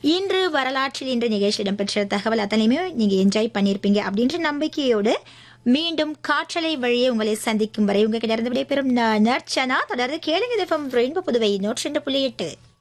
இன்று வரலாற்றில் இன்று நிகழ்ச்சியில் இடம்பெற்ற தகவல் அத்தனையுமே நீங்க என்ஜாய் பண்ணியிருப்பீங்க அப்படின்ற நம்பிக்கையோடு மீண்டும் காற்றலை வழியே உங்களை சந்திக்கும் வரை உங்ககிட்ட இருந்து விடைபெறும் நர்ச்சனா. தொடர்ந்து கேளுங்க ரெயின்போ புதுவை 102.8.